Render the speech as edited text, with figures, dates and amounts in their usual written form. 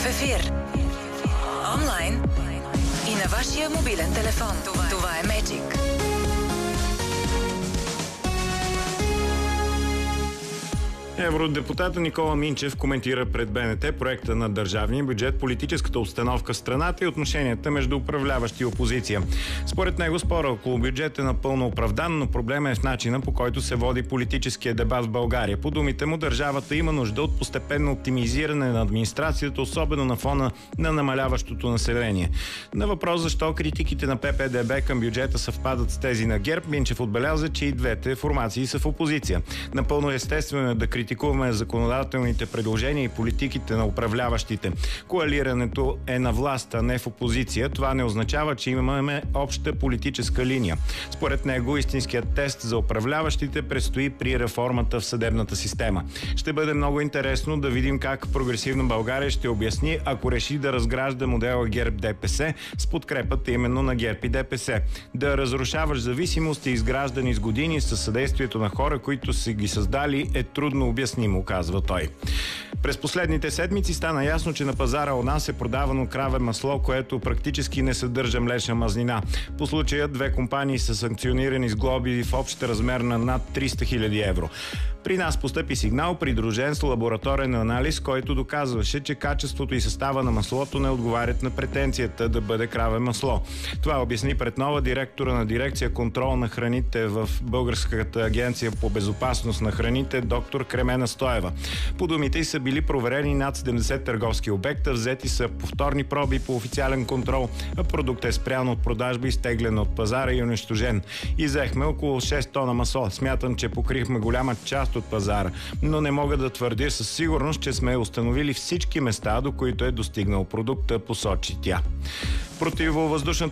ефир. Онлайн и на вашия мобилен телефон. Това е Magic. Евродепутата Никола Минчев коментира пред БНТ проекта на държавния бюджет, политическата обстановка в страната и отношенията между управляващи и опозиция. Според него спора около бюджет е напълно оправдан, но проблема е в начина, по който се води политическия дебат в България. По думите му, държавата има нужда от постепенно оптимизиране на администрацията, особено на фона на намаляващото население. На въпрос защо критиките на ППДБ към бюджета съвпадат с тези на ГЕРБ, Минчев отбеляза, че и двете формации са в опозиция. Напълно естествено е да критикуваме законодателните предложения и политиките на управляващите. Коалирането е на власт, а не в опозиция. Това не означава, че имаме обща политическа линия. Според него, истинският тест за управляващите предстои при реформата в съдебната система. Ще бъде много интересно да видим как Прогресивна България ще обясни, ако реши да разгражда модела ГЕРБ-ДПС с подкрепата именно на ГЕРБ и ДПС. Да разрушаваш зависимости, изграждани с години със съдействието на хора, които са ги създали, е трудно обяснимо, казва той. През последните седмици стана ясно, че на пазара у нас е продавано краве масло, което практически не съдържа млечна мазнина. По случая две компании са санкционирани с глоби в общ размер на над 300 000 евро. При нас постъпи сигнал, придружен с лабораторен анализ, който доказваше, че качеството и състава на маслото не отговарят на претенцията да бъде краве масло. Това обясни пред нова директора на дирекция контрол на храните в Българската агенция по безопасност на храните, доктор Кремена Стоева. По думите й са били проверени над 70 търговски обекта, взети са повторни проби по официален контрол, а продуктът е спрян от продажба, изтеглен от пазара и унищожен. Иззехме около 6 тона масло. Смятам, че покрихме голяма част от пазара, но не мога да твърдя със сигурност, че сме установили всички места, до които е достигнал продукта, посочи тя. Противовъздушната